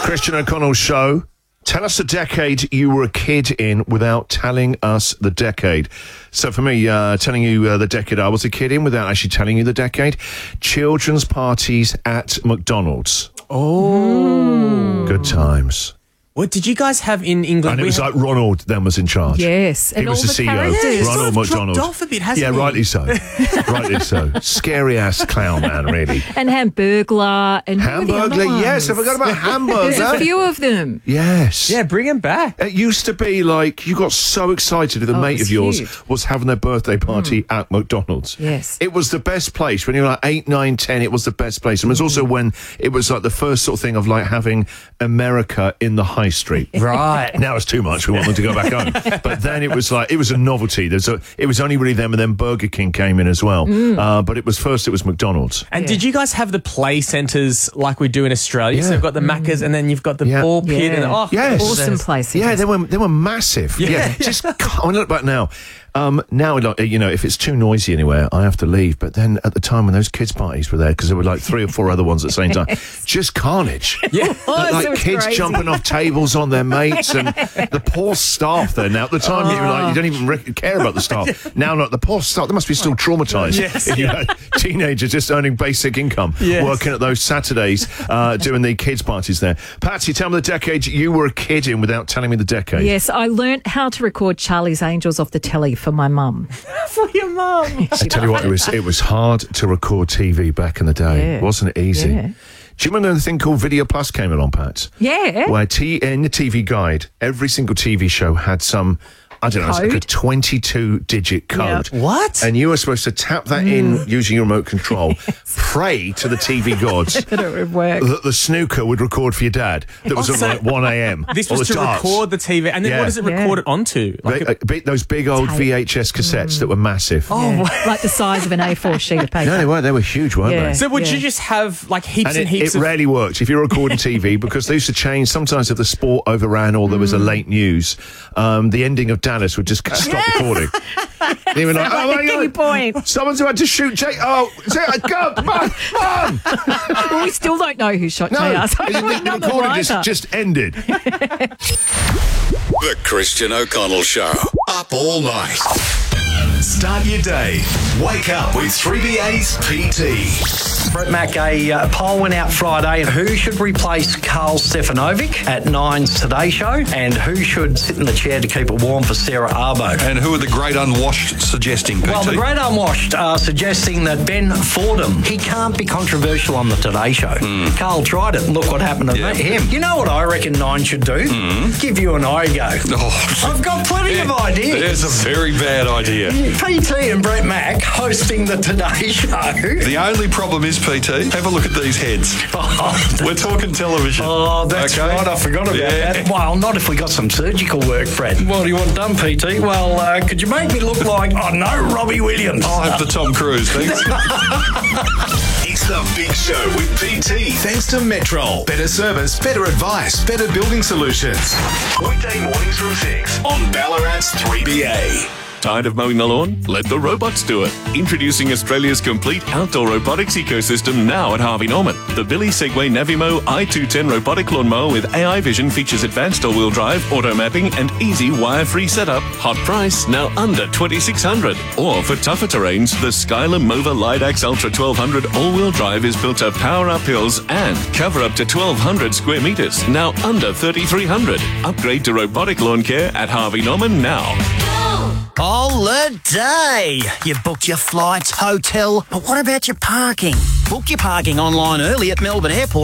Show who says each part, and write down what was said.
Speaker 1: Christian O'Connell Show. Tell us the decade you were a kid in without telling us the decade. So for me, telling you the decade I was a kid in without actually telling you the decade. Children's parties at McDonald's.
Speaker 2: Oh.
Speaker 1: Good times.
Speaker 2: What did you guys have in England?
Speaker 1: And it was like Ronald then was in charge.
Speaker 3: Yes.
Speaker 1: He was the CEO.
Speaker 3: characters.
Speaker 1: Ronald McDonald.
Speaker 2: Dropped off a bit, hasn't
Speaker 1: Yeah,
Speaker 2: he?
Speaker 1: rightly so. Rightly so. Scary-ass clown man, really.
Speaker 3: And Hamburglar. And
Speaker 1: Hamburglar, yes. I forgot about
Speaker 3: There's
Speaker 1: Hamburglar.
Speaker 3: a few of them.
Speaker 1: Yes.
Speaker 2: Yeah, bring him back.
Speaker 1: It used to be like you got so excited if a mate
Speaker 3: it was
Speaker 1: of yours
Speaker 3: huge.
Speaker 1: was having their birthday party at McDonald's.
Speaker 3: Yes.
Speaker 1: It was the best place. When you were like 8, 9, 10, it was the best place. And it was also when it was like the first sort of thing of like having America in the high street.
Speaker 2: Right.
Speaker 1: Now it's too much. We want them to go back home. But then it was like, it was a novelty. It was only really them, and then Burger King came in as well. But it was McDonald's.
Speaker 2: And did you guys have the play centres like we do in Australia?
Speaker 1: Yeah.
Speaker 2: So you've got the Maccas and then you've got the ball pit.
Speaker 3: Yeah.
Speaker 2: And,
Speaker 1: Yes.
Speaker 3: Awesome places.
Speaker 1: Yeah, they were massive. Yeah. Just, I mean, look back now. Now, like, you know, if it's too noisy anywhere, I have to leave. But then at the time when those kids' parties were there, because there were like 3 or 4 other ones at the same time, just carnage.
Speaker 2: Yeah.
Speaker 1: Like
Speaker 3: so
Speaker 1: kids
Speaker 3: crazy.
Speaker 1: jumping off tables on their mates, and the poor staff there. Now, at the time, you don't even care about the staff. Now, not the poor staff. They must be still traumatised.
Speaker 2: Yes.
Speaker 1: You know, teenagers just earning basic income, working at those Saturdays, doing the kids' parties there. Patsy, tell me the decade you were a kid in without telling me the decade.
Speaker 3: Yes, I learnt how to record Charlie's Angels off the telly for my mum.
Speaker 2: For your mum.
Speaker 1: I tell you what, it was hard to record TV back in the day.
Speaker 3: Yeah.
Speaker 1: Wasn't it easy?
Speaker 3: Yeah.
Speaker 1: Do you remember the thing called Video Plus came along, Pat?
Speaker 3: Yeah.
Speaker 1: Where in the TV guide, every single TV show had some, I don't know, it's like a
Speaker 3: Code?
Speaker 1: 22-digit code.
Speaker 2: What?
Speaker 1: And you were supposed to tap that in using your remote control, pray to the TV gods
Speaker 3: That it would work.
Speaker 1: that the snooker would record for your dad. That was
Speaker 2: Also,
Speaker 1: at like 1 a.m.
Speaker 2: This
Speaker 1: or
Speaker 2: was
Speaker 1: the
Speaker 2: to
Speaker 1: darts.
Speaker 2: record the TV. And then what does it record it onto? Like
Speaker 1: Those big old VHS cassettes that were massive.
Speaker 3: Yeah. Like the size of an A4 sheet of paper.
Speaker 1: No, they weren't. They were huge, weren't
Speaker 3: Yeah.
Speaker 1: they?
Speaker 2: so would you just have like heaps
Speaker 1: And
Speaker 2: and heaps
Speaker 1: it
Speaker 2: of...
Speaker 1: rarely worked if you're recording TV because they used to change. Sometimes if the sport overran or there was a late news, the ending of Dallas would just stop recording. And you were like, oh my
Speaker 3: Key
Speaker 1: God,
Speaker 3: point.
Speaker 1: someone's about to shoot Jake. Oh, go, come on.
Speaker 3: Well, we still don't know who shot
Speaker 1: No,
Speaker 3: JR. So
Speaker 1: the recording just ended.
Speaker 4: The Christian O'Connell Show. Up all night. Start your day. Wake up with 3BA's PT.
Speaker 5: Brett Mack, a poll went out Friday. Who should replace Carl Stefanovic at Nine's Today Show? And who should sit in the chair to keep it warm for Sarah Arbo?
Speaker 4: And who are the great unwashed suggesting, PT?
Speaker 5: Well, the great unwashed are suggesting that Ben Fordham, he can't be controversial on the Today Show. Carl tried it and look what happened to him. You know what I reckon Nine should do? Give you an eye go.
Speaker 4: Oh,
Speaker 5: I've got plenty of ideas.
Speaker 4: It's a very bad idea.
Speaker 5: PT and Brett Mack hosting the Today Show.
Speaker 4: The only problem is, PT, have a look at these heads. We're talking television.
Speaker 5: Oh, that's
Speaker 4: Okay?
Speaker 5: right. I forgot about
Speaker 4: Yeah.
Speaker 5: that. Well, not if we got some surgical work, Brett. What do you want done, PT? Well, could you make me look like, oh no, Robbie Williams?
Speaker 4: I'll have the Tom Cruise, thanks. It's the Big Show with PT. Thanks to Metro. Better service, better advice, better building solutions. Weekday mornings from 6 on Ballarat's 3BA.
Speaker 6: Tired of mowing the lawn? Let the robots do it. Introducing Australia's complete outdoor robotics ecosystem now at Harvey Norman. The Billy Segway Navimo i210 robotic lawnmower with AI vision features advanced all-wheel drive, auto mapping, and easy wire-free setup. Hot price, now under $2,600. Or for tougher terrains, the Skyler Mova Lidax Ultra 1200 all-wheel drive is built to power up hills and cover up to 1,200 square meters, now under $3,300. Upgrade to robotic lawn care at Harvey Norman now.
Speaker 7: Holiday! You booked your flights, hotel, but what about your parking? Book your parking online early at Melbourne Airport.